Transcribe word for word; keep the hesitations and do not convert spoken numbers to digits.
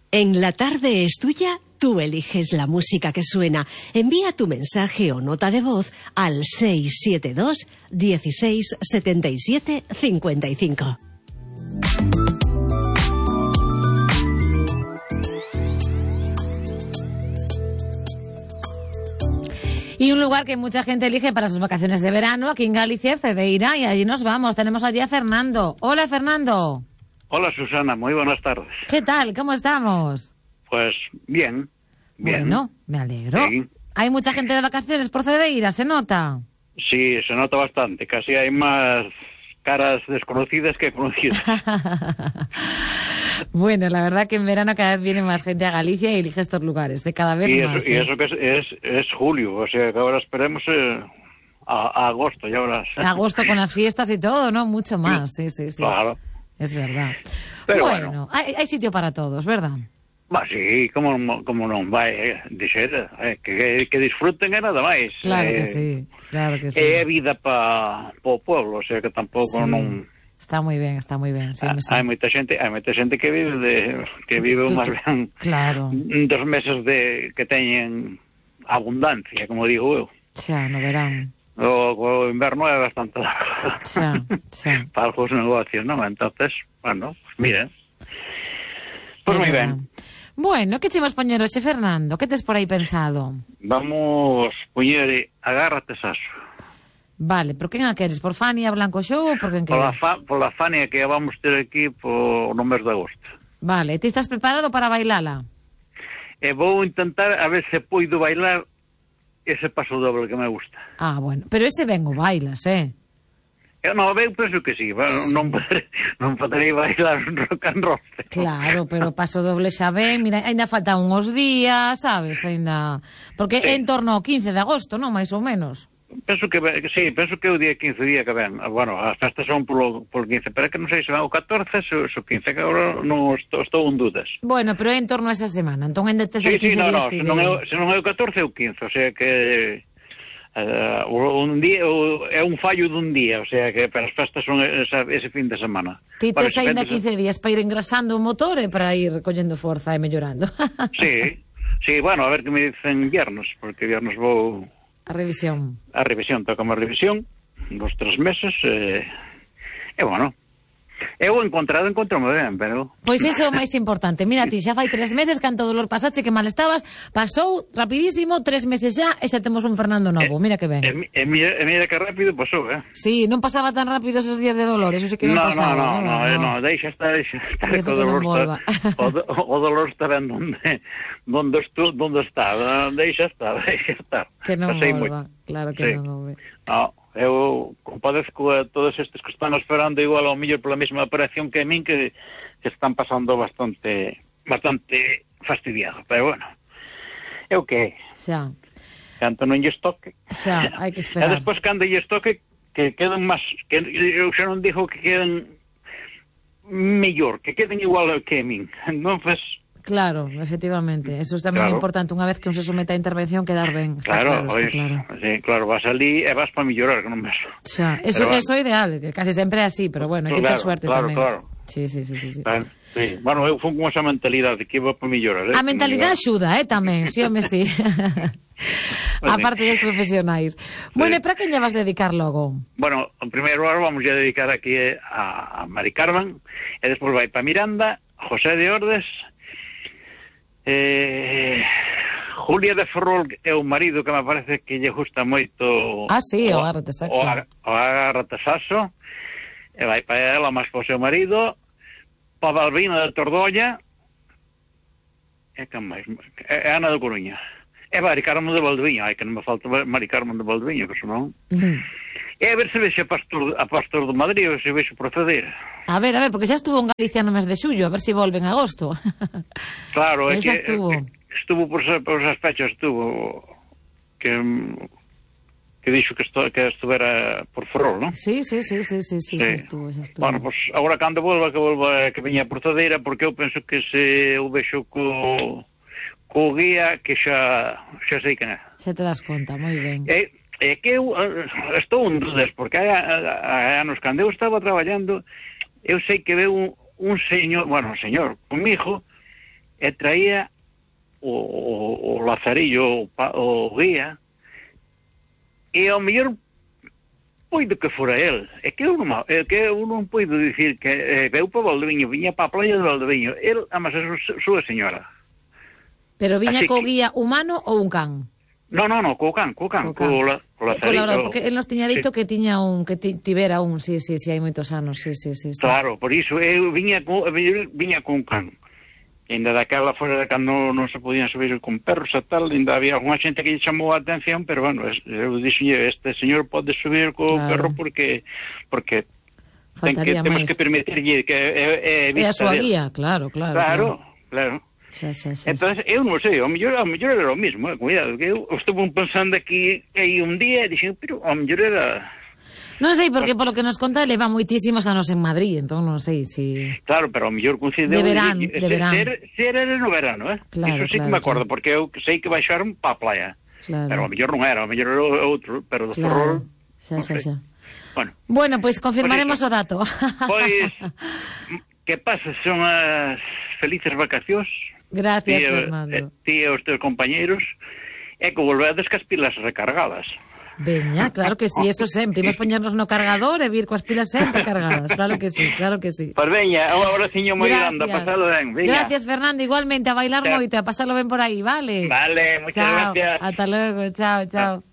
En La Tarde es Tuya, tú eliges la música que suena. Envía tu mensaje o nota de voz al seis siete dos, dieciséis, setenta y siete, cincuenta y cinco. Y un lugar que mucha gente elige para sus vacaciones de verano, aquí en Galicia, es Cedeira, y allí nos vamos. Tenemos allí a Fernando. Hola, Fernando. Hola, Susana, muy buenas tardes. ¿Qué tal? ¿Cómo estamos? Pues bien, bien. Bueno, me alegro. Sí. ¿Hay mucha gente de vacaciones por Cedeira? ¿Se nota? Sí, se nota bastante. Casi hay más caras desconocidas que conocidas. Bueno, la verdad que en verano cada vez viene más gente a Galicia y elige estos lugares, de cada vez y más. Eso, ¿eh? Y eso que es, es, es julio, o sea que ahora esperemos eh, a, a agosto, ya verás. Agosto con las fiestas y todo, ¿no? Mucho más, sí, sí, sí. Claro. Es verdad. Pero bueno, bueno. Hay, hay sitio para todos, ¿verdad? Va, sí, como, como non vai eh, dizer, eh, que, que disfruten e nada máis. Claro eh, que sí, claro que sí. É vida para o pueblo, o sea que tampouco Sí. non... Está moi ben, está moi ben. Sí, Ah, me sé. hai moita xente, hai moita xente que vive de que vive Tú- máis ben Claro. dos meses de que teñen abundancia, como digo eu. Xa, no verán. O, o inverno é bastante Xa, xa. para os negocios, non? Entonces, bueno, mira. Pois moi ben. Bueno, que chimos poñer hoxe, Fernando? Que tes por aí pensado? Vamos poñer agárrate Saso. Vale, por quen a queres? Por Fania Blanco Show ou por quen Pola, queres? fa, pola Fania que vamos ter aquí po, no mes de agosto. Vale, ti estás preparado para bailala? E vou intentar a ver se poido bailar ese paso doble que me gusta. Ah, bueno, pero ese ben o bailas, eh? Eu non, eu penso que sí, bueno, non, poderei, non poderei bailar un rock and roll. Claro, pero paso doble xa ben, mira, ainda faltan uns días, sabes, ainda... Porque é Sí. en torno ao quince de agosto, non, máis ou menos? Penso que, que sí, penso que é o día quince, día que ven. Bueno, as festas son polo, polo quince, pero é que non sei se van o catorce, se o quince, que agora non estou, estou en dudas. Bueno, pero é en torno a esa semana, entón ainda tes Sí, aí sí, quince no, días no, ti se non, é, de... o- se non é o catorce é o quince, o sea que... Uh, un día o, é un fallo dun día, o sea que para as festas son esa, ese fin de semana. Ti Bueno, tes ese ainda fin de quince días para ir engrasando o motor e para ir collendo forza e mellorando. Sí, sí, bueno, a ver que me dicen viernes, porque viernes vou A revisión. a revisión, toca a revisión dos tres meses, e, e bueno, eu encontrado encontrome ben, pero... Pois iso é o máis importante. Mira, ti xa fai tres meses, canto dolor pasache, que mal estabas, pasou rapidísimo, tres meses xa, e xa temos un Fernando novo. Mira que ben. E, e, mira, e mira que rápido pasou, eh? Sí, non pasaba tan rápido esos días de dolor, eso sí que non No, pasaba. no, no, no, eh, no, no, deixa estar, deixa estar, Eso que o que non dolor volva. está, o, do- o dolor está ben donde, donde, estu, donde está, deixa estar, deixa estar. Que non Pasei volva, moito. claro que Sí. non volve. No, eu compadezco a todos estes que están esperando igual ao millor pola mesma operación que a min, que, que están pasando bastante bastante fastidiado, pero bueno, é o que é. Xa, Canto non lles toque. xa, hai que E esperar. despois cando lles toque, que queden máis, que eu xa non digo que queden mellor, que queden igual que a min. Entonces, Claro, efectivamente. Eso é moi Claro. importante. Unha vez que un se somete a intervención, quedar ben. Está claro, claro, está ois, claro. sí, claro, vas ali e vas para mellorar, que non ves. Xa, eso, Pero bueno. eso é ideal, que casi sempre é así, pero bueno, hai que ter Claro, suerte claro, tamén. claro. Sí, sí, sí, sí, sí. Ben, sí. Bueno, eu fun con esa mentalidade que iba para mellorar. Eh? A mentalidade axuda, eh, tamén, sí, home, sí. Pues A sí. parte dos profesionais. Bueno, e para quen lle vas dedicar logo? Bueno, en primeiro lugar vamos a dedicar aquí a, a Mari Carmen, e despois vai para Miranda, José de Ordes, eh, Julia de Ferrol é o marido que me parece que lle gusta moito Ah, sí, o Agárrate Saxo. o, ag- o Agárrate Saxo, e vai para ela máis para o seu marido, para Balbina de Tordolla, e que máis? E Ana de Coruña. E Mari Carmen de Valdeviño, ai que non me falta Mari Carmen de Valdeviño, que senón... E a ver se vexe a pastor, a pastor de Madrid, ou se vexo proceder. A ver, a ver, porque xa estuvo en Galicia no mes de xullo, a ver se si volve en agosto. Claro, é Esa que estuvo. eh, estuvo por, esa- por esas fechas, estuvo que que dixo que, esto, que estuvera por Ferrol, non? Sí, sí, sí, sí, sí, sí, xa estuvo, xa estuvo. Bueno, pues agora cando volva, que volva, que veña a Portadeira, porque eu penso que se eu vexo co, co guía, que xa, xa sei quen é. Xa te das conta, moi ben. É, é que eu eh, estou en dudas, porque hai, hai anos cando eu estaba traballando, eu sei que veu un, un señor, bueno, un señor, comigo, e traía o, o, o lazarillo, o, pa, o guía, e ao mellor poido que fora el. É que eu non, é que eu non poido dicir que eh, veu para Valdeviño, viña para a playa de Valdeviño. El, amas a súa, súa señora. Pero viña Así co que... guía humano ou un can? No, no, no, co can, co can, co, can. la, co lazarillo. Porque él nos tiña dito sí. que tiña un, que tivera un, sí, sí, sí, hai moitos anos, sí, sí, sí. sí. Claro, por iso, eu viña co, viña con can. E ainda daquela fora de cando non se podían subir con perros e tal, ainda había unha xente que lle chamou a atención, pero bueno, eu dixenlle, este señor pode subir co claro. perro porque porque ten que, temos que permitirlle que é, é, é a súa guía, claro, claro. Claro, claro. claro. Xa, xa, xa, Entonces, eu non sei, ao mellor, ao mellor era o mismo, eh, cuidado, que eu estuve pensando aquí aí un día e dixen, pero ao mellor era... Non sei, porque polo que nos conta leva moitísimos anos en Madrid, entón non sei si... Claro, pero ao mellor coincideu... De verán, de, de verán. Ser, ser era no verano, eh? Claro, Iso sí claro, que me acordo, claro. porque eu sei que baixaron pa playa. Claro. Pero ao mellor non era, ao mellor era outro, pero do claro. Ferrol... Xa, xa, xa. Bueno, bueno, pois pues confirmaremos pues o dato. Pois, que pasa, son as felices vacacións. Gracias, tía, Fernando. Ti e os teus compañeiros, e que volvedes cas pilas recargadas. Veña, claro que sí, eso sempre. Imos poñernos no cargador e vir coas pilas sempre cargadas. Claro que sí, claro que sí. Pois veña, un abraciño moi grande, a pasalo ben. Veña. Gracias, Fernando, igualmente, a bailar moito, a pasalo ben por aí, vale? Vale, muchas chao. gracias. Ata logo, chao, chao.